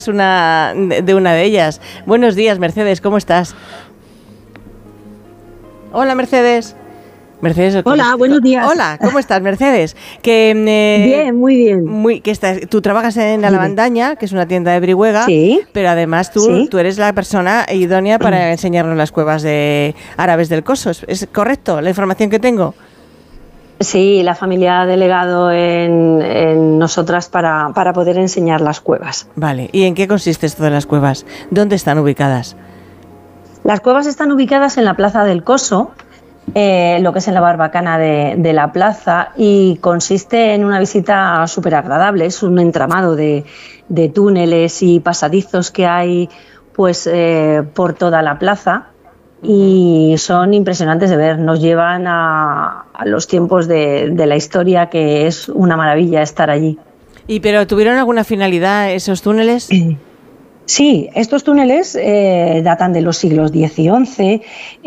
de una de ellas. Buenos días, Mercedes, ¿cómo estás? Hola, Mercedes. Mercedes, hola, buenos días. Hola, ¿cómo estás, Mercedes? Bien, muy bien. Tú trabajas en La Lavandaña, que es una tienda de Brihuega, sí, pero además tú eres la persona idónea para enseñarnos las cuevas de árabes del Coso. ¿Es correcto la información que tengo? Sí, la familia ha delegado en nosotras para poder enseñar las cuevas. Vale, ¿y en qué consiste esto de las cuevas? ¿Dónde están ubicadas? Las cuevas están ubicadas en la Plaza del Coso, lo que es en la barbacana de la plaza, y consiste en una visita súper agradable. Es un entramado de túneles y pasadizos que hay pues por toda la plaza. Y son impresionantes de ver, nos llevan a los tiempos de la historia, que es una maravilla estar allí. ¿Pero tuvieron alguna finalidad esos túneles? Sí, estos túneles datan de los siglos X y XI.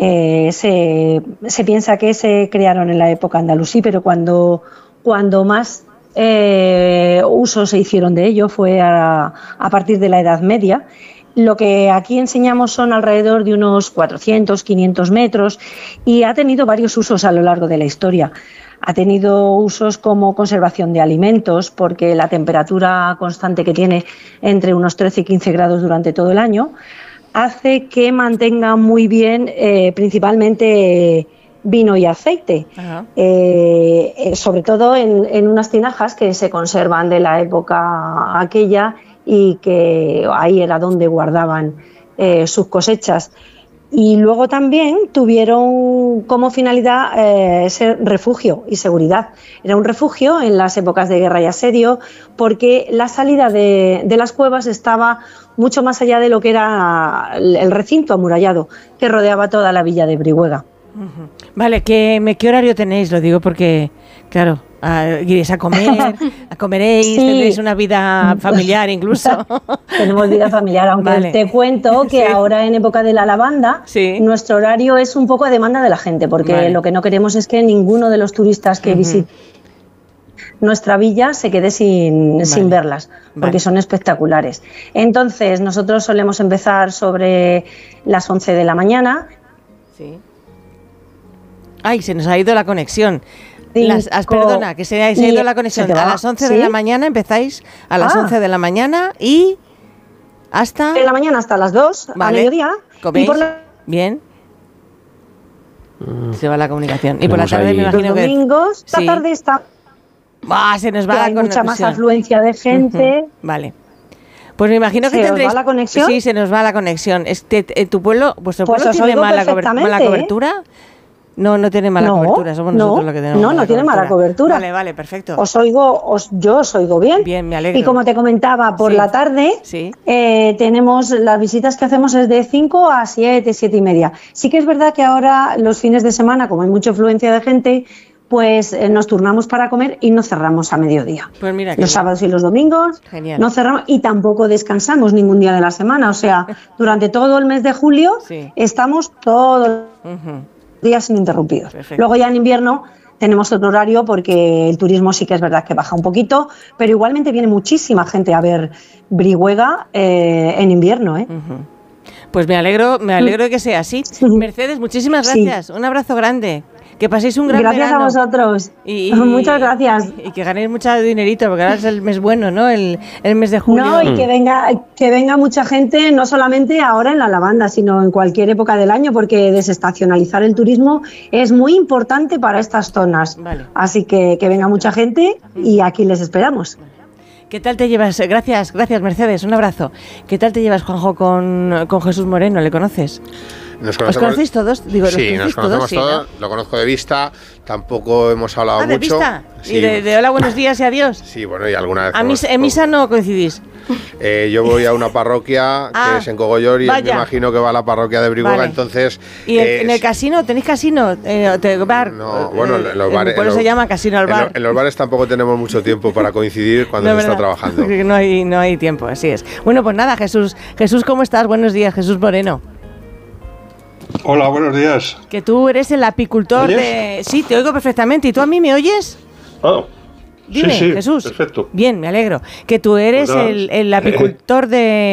Se piensa que se crearon en la época andalusí, pero cuando más uso se hicieron de ello fue a partir de la Edad Media. Lo que aquí enseñamos son alrededor de unos 400, 500 metros y ha tenido varios usos a lo largo de la historia. Ha tenido usos como conservación de alimentos, porque la temperatura constante que tiene entre unos 13 y 15 grados durante todo el año hace que mantenga muy bien principalmente vino y aceite, sobre todo en unas tinajas que se conservan de la época aquella, y que ahí era donde guardaban sus cosechas. Y luego también tuvieron como finalidad ser refugio y seguridad. Era un refugio en las épocas de guerra y asedio, porque la salida de las cuevas estaba mucho más allá de lo que era el recinto amurallado que rodeaba toda la villa de Brihuega. Vale, ¿qué horario tenéis? Lo digo porque, claro, iréis a comer, comeréis, sí. Tendréis una vida familiar incluso. Tenemos vida familiar, aunque te cuento que ahora en época de la lavanda, nuestro horario es un poco a demanda de la gente, porque lo que no queremos es que ninguno de los turistas que visiten nuestra villa se quede sin verlas, porque son espectaculares. Entonces, nosotros solemos empezar sobre las 11 de la mañana. Sí. Ay, se nos ha ido la conexión. Perdona, que se ha ido la conexión. A las 11 de la mañana empezáis, a las 11 de la mañana y hasta... De la mañana hasta las 2, a mediodía. ¿Coméis? Bien. Se va la comunicación. Y por la tarde me imagino que... Los domingos, la tarde está... se nos va la conexión. Hay mucha más afluencia de gente. Vale. Pues me imagino que tendréis... ¿Se nos va la conexión? Sí, se nos va la conexión. ¿Tu pueblo, vuestro pueblo tiene mala cobertura? No tiene mala cobertura, somos nosotros los que tenemos no tiene mala cobertura. Vale, perfecto. Yo os oigo bien. Bien, me alegro. Y como te comentaba, por la tarde tenemos las visitas que hacemos es de 5 a 7, 7 y media. Sí que es verdad que ahora los fines de semana, como hay mucha afluencia de gente, pues nos turnamos para comer y no cerramos a mediodía. Pues mira, los sábados y los domingos no cerramos y tampoco descansamos ningún día de la semana. O sea, durante todo el mes de julio estamos todos días ininterrumpidos. Perfecto. Luego ya en invierno tenemos otro horario, porque el turismo sí que es verdad que baja un poquito, pero igualmente viene muchísima gente a ver Brihuega en invierno. Pues me alegro de que sea así. Mercedes, muchísimas gracias. Un abrazo grande. Que paséis un gran verano. Gracias a vosotros. Muchas gracias. Y que ganéis mucho dinerito, porque ahora es el mes bueno, ¿no? El mes de julio. No, y que venga mucha gente, no solamente ahora en la lavanda, sino en cualquier época del año, porque desestacionalizar el turismo es muy importante para estas zonas. Vale. Así que venga mucha gente y aquí les esperamos. ¿Qué tal te llevas? Gracias, Mercedes, un abrazo. ¿Qué tal te llevas, Juanjo, con Jesús Moreno? ¿Le conoces? ¿Os conocéis todos? Digo, sí, nos conocemos todos, ¿no? Lo conozco de vista, tampoco hemos hablado mucho. ¿De vista? Sí. ¿Y de hola, buenos días y adiós? Sí, bueno, y alguna vez... ¿En misa no coincidís? Yo voy a una parroquia que es en Cogollor y me imagino que va a la parroquia de Brihuega, entonces... ¿Y en el casino? ¿Tenéis casino? ¿Bar? No, bueno, en los bares... Por eso se llama casino al bar. En los bares tampoco tenemos mucho tiempo para coincidir cuando se está trabajando. No hay tiempo, así es. Bueno, pues nada, Jesús, ¿cómo estás? Buenos días, Jesús Moreno. Hola, buenos días. Que tú eres el apicultor de... Sí, te oigo perfectamente. ¿Y tú a mí me oyes? Oh, Dime, sí, Jesús. Perfecto. Bien, me alegro. Que tú eres Pues el apicultor de